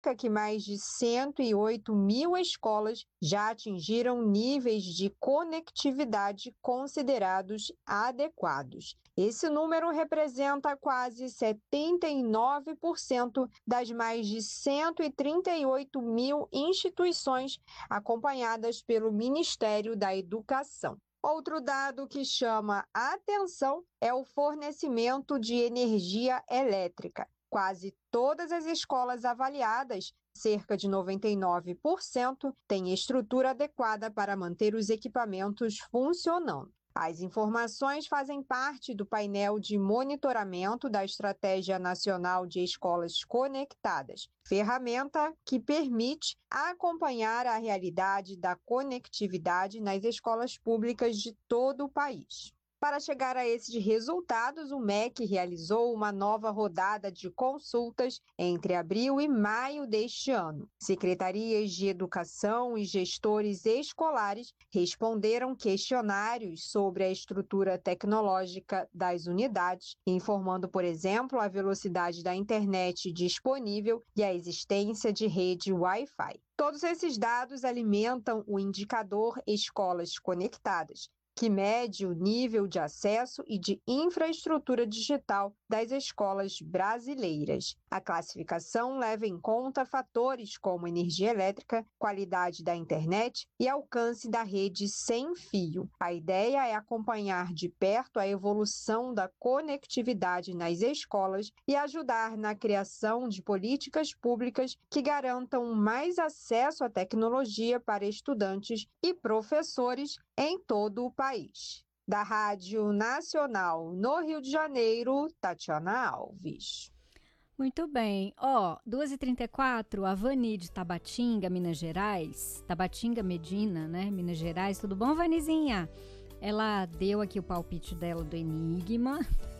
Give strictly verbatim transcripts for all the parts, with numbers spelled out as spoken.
que mais de cento e oito mil escolas já atingiram níveis de conectividade considerados adequados. Esse número representa quase setenta e nove por cento das mais de cento e trinta e oito mil instituições acompanhadas pelo Ministério da Educação. Outro dado que chama a atenção é o fornecimento de energia elétrica. Quase todas as escolas avaliadas, cerca de noventa e nove por cento, têm estrutura adequada para manter os equipamentos funcionando. As informações fazem parte do painel de monitoramento da Estratégia Nacional de Escolas Conectadas, ferramenta que permite acompanhar a realidade da conectividade nas escolas públicas de todo o país. Para chegar a esses resultados, o M E C realizou uma nova rodada de consultas entre abril e maio deste ano. Secretarias de Educação e gestores escolares responderam questionários sobre a estrutura tecnológica das unidades, informando, por exemplo, a velocidade da internet disponível e a existência de rede Wi-Fi. Todos esses dados alimentam o indicador Escolas Conectadas, que mede o nível de acesso e de infraestrutura digital das escolas brasileiras. A classificação leva em conta fatores como energia elétrica, qualidade da internet e alcance da rede sem fio. A ideia é acompanhar de perto a evolução da conectividade nas escolas e ajudar na criação de políticas públicas que garantam mais acesso à tecnologia para estudantes e professores em todo o país. Da Rádio Nacional no Rio de Janeiro, Tatiana Alves. Muito bem. Ó, duas e trinta e quatro, a Vani de Tabatinga, Minas Gerais. Tabatinga, Medina, né? Minas Gerais. Tudo bom, Vanizinha? Ela deu aqui o palpite dela do Enigma.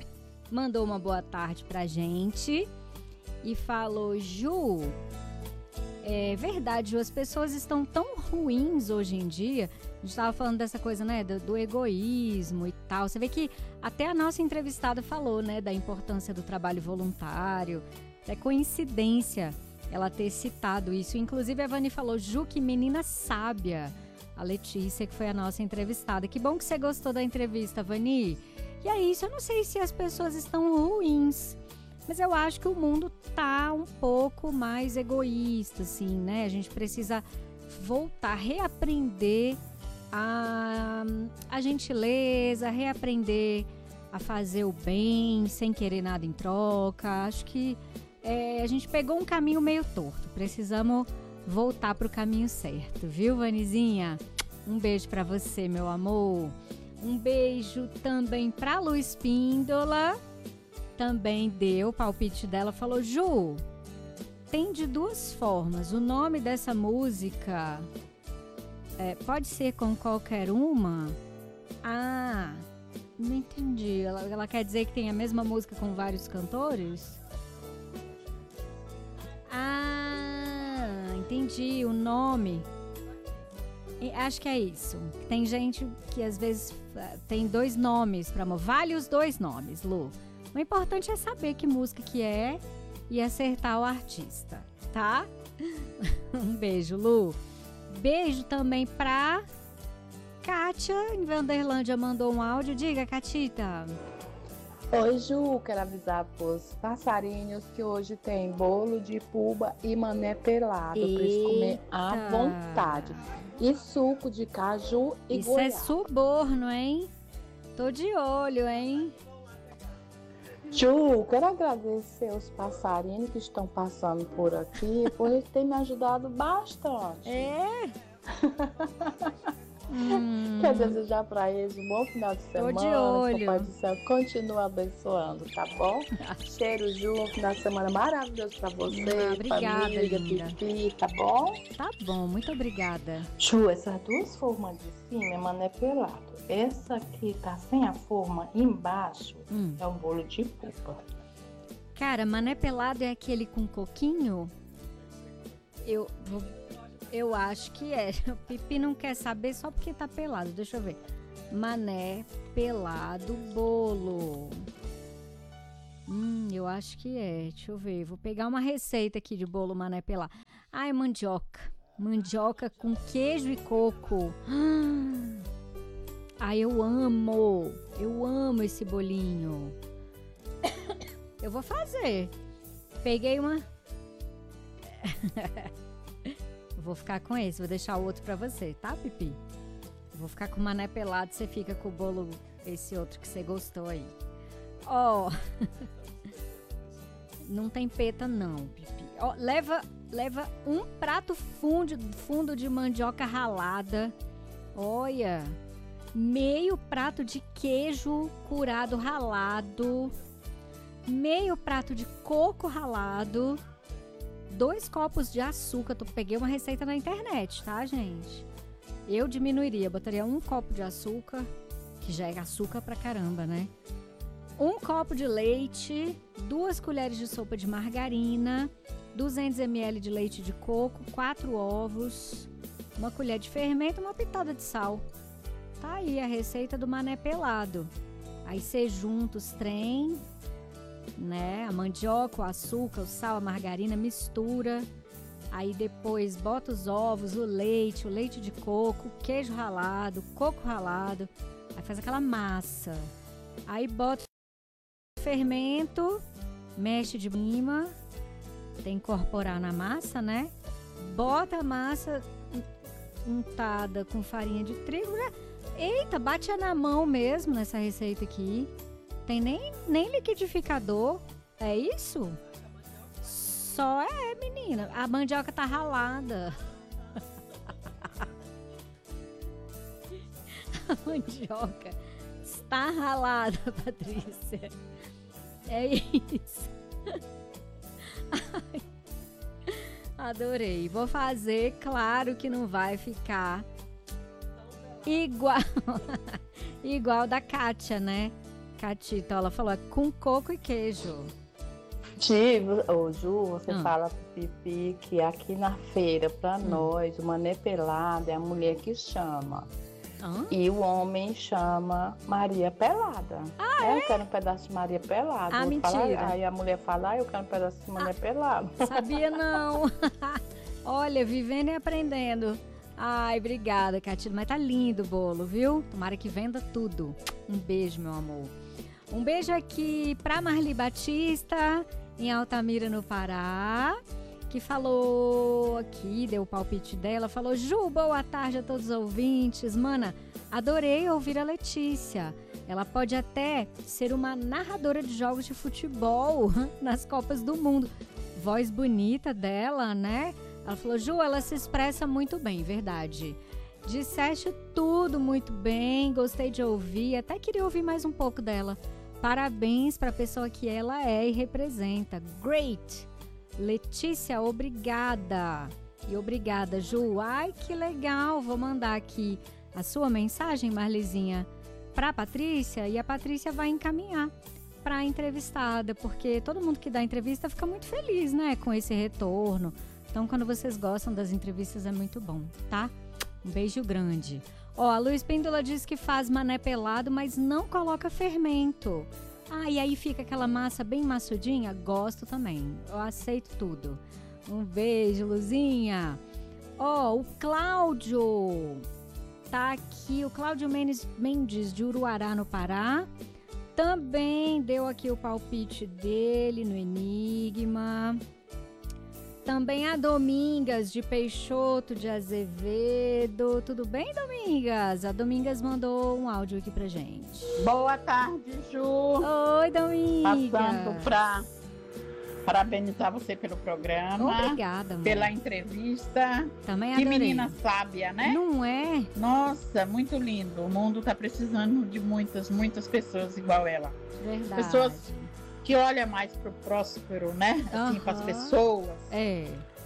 Mandou uma boa tarde pra gente. E falou, Ju... É verdade, Ju, as pessoas estão tão ruins hoje em dia. A gente estava falando dessa coisa, né, do, do egoísmo e tal. Você vê que até a nossa entrevistada falou, né, da importância do trabalho voluntário. É coincidência ela ter citado isso. Inclusive a Vani falou, Ju, que menina sábia. A Letícia, que foi a nossa entrevistada. Que bom que você gostou da entrevista, Vani. E é isso, eu não sei se as pessoas estão ruins, mas eu acho que o mundo tá um pouco mais egoísta, assim, né? A gente precisa voltar, reaprender a, a gentileza, reaprender a fazer o bem sem querer nada em troca. Acho que é, a gente pegou um caminho meio torto. Precisamos voltar pro caminho certo, viu, Vanizinha? Um beijo pra você, meu amor. Um beijo também pra Luiz Píndola. Também deu o palpite dela, falou, Ju, tem de duas formas. O nome dessa música é, pode ser com qualquer uma? Ah, não entendi. Ela, ela quer dizer que tem a mesma música com vários cantores? Ah, entendi. O nome. Acho que é isso. Tem gente que às vezes tem dois nomes para vale os dois nomes, Lu. O importante é saber que música que é e acertar o artista, tá? Um beijo, Lu. Beijo também pra Kátia, em Vanderlândia, mandou um áudio. Diga, Catita. Oi, Ju, quero avisar pros passarinhos que hoje tem bolo de puba e mané pelado para eles comer à vontade. E suco de caju e Isso goiaba. É suborno, hein? Tô de olho, hein? Ju, quero agradecer os passarinhos que estão passando por aqui, por eles terem me ajudado bastante. É? hum. Quero desejar para eles um bom final de semana. Tô de olho. Que o Pai do Céu continua abençoando, tá bom? Cheiro, Ju, um final de semana maravilhoso para você, ah, obrigada, família, linda. Pipi, tá bom? Tá bom, muito obrigada. Ju, essas duas formas de cima é mané pelado. Essa aqui tá sem a forma embaixo, hum. é o bolo de pupa. Cara, mané pelado é aquele com coquinho? Eu vou... Eu acho que é. O Pipi não quer saber só porque tá pelado. Deixa eu ver. Mané pelado bolo. Hum, eu acho que é. Deixa eu ver. Vou pegar uma receita aqui de bolo mané pelado. Ai, mandioca. Mandioca com queijo e coco. Ai, eu amo. Eu amo esse bolinho. Eu vou fazer. Peguei uma... Vou ficar com esse. Vou deixar o outro pra você, tá, Pipi? Vou ficar com o mané pelado. Você fica com o bolo, esse outro que você gostou aí. Ó... Oh. Não tem peta não, Pipi. Ó, leva, leva um prato fundo, fundo de mandioca ralada. Olha, meio prato de queijo curado ralado, meio prato de coco ralado, dois copos de açúcar. Eu peguei uma receita na internet, tá, gente? Eu diminuiria, botaria um copo de açúcar, que já é açúcar pra caramba, né? Um copo de leite, duas colheres de sopa de margarina, duzentos mililitros de leite de coco, quatro ovos, uma colher de fermento, uma pitada de sal. Tá aí a receita do mané pelado. Aí você junta os trem, né? A mandioca, o açúcar, o sal, a margarina, mistura. Aí depois bota os ovos, o leite, o leite de coco, o queijo ralado, coco ralado. Aí faz aquela massa. Aí bota fermento, mexe de cima, tem que incorporar na massa, né? Bota a massa untada com farinha de trigo. Né? Eita, bate na mão mesmo nessa receita aqui. Tem nem, nem liquidificador. É isso? Só é, menina. A mandioca tá ralada. A mandioca está ralada, Patrícia. É isso. Ai, adorei. Vou fazer, claro que não vai ficar igual igual da Kátia, né? Catita, ela falou com coco e queijo. Tivo, ô Ju, você Ah. fala pro Pipi que aqui na feira, pra Hum. nós, o mané pelado é a mulher que chama. Hã? E o homem chama Maria Pelada. Ah, é? Eu quero um pedaço de Maria Pelada. Ah, Eu falo, mentira. aí a mulher fala, ah, eu quero um pedaço de Maria Pelada. Sabia não. Olha, vivendo e aprendendo. Ai, obrigada, Catila. Mas tá lindo o bolo, viu? Tomara que venda tudo. Um beijo, meu amor. Um beijo aqui pra Marli Batista, em Altamira, no Pará, que falou aqui, deu o palpite dela, falou: Ju, boa tarde a todos os ouvintes. Mana, adorei ouvir a Letícia. Ela pode até ser uma narradora de jogos de futebol nas Copas do Mundo. Voz bonita dela, né? Ela falou: Ju, ela se expressa muito bem, verdade. Disseste tudo muito bem, gostei de ouvir, até queria ouvir mais um pouco dela. Parabéns para a pessoa que ela é e representa. Great! Letícia, obrigada. E obrigada, Ju. Ai, que legal. Vou mandar aqui a sua mensagem, Marlizinha, para a Patrícia, e a Patrícia vai encaminhar para a entrevistada, porque todo mundo que dá entrevista fica muito feliz, né, com esse retorno. Então, quando vocês gostam das entrevistas, é muito bom, tá? Um beijo grande. Ó, a Luiz Pêndula diz que faz mané pelado, mas não coloca fermento. Ah, e aí fica aquela massa bem maçudinha? Gosto também. Eu aceito tudo. Um beijo, Luzinha. Ó, o Cláudio tá aqui. O Cláudio Mendes, Mendes, de Uruará, no Pará. Também deu aqui o palpite dele no Enigma. Também a Domingas, de Peixoto de Azevedo. Tudo bem, Domingas? A Domingas mandou um áudio aqui pra gente. Boa tarde, Ju. Oi, Domingas. Passando para parabenizar você pelo programa. Obrigada, amor. Pela entrevista. Também Que adorei. menina sábia, né? Não é? Nossa, muito lindo. O mundo tá precisando de muitas, muitas pessoas igual ela. Verdade. Pessoas que olham mais pro próspero, né? Assim, Aham. para as pessoas. É.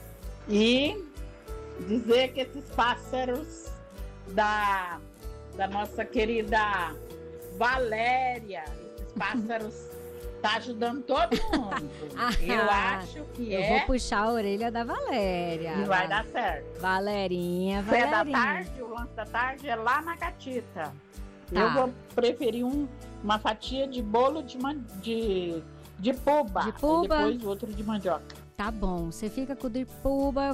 E dizer que esses pássaros da, da nossa querida Valéria, esses pássaros tá ajudando todo mundo. Ah, Eu acho que Eu é vou puxar a orelha da Valéria. e vai dar certo. Valerinha, Fé Valerinha. da tarde, o lance da tarde é lá na Catita. Tá. Eu vou preferir um, uma fatia de bolo de, man- de De puba. De puba. E depois o outro de mandioca. Tá bom, você fica com o de puba,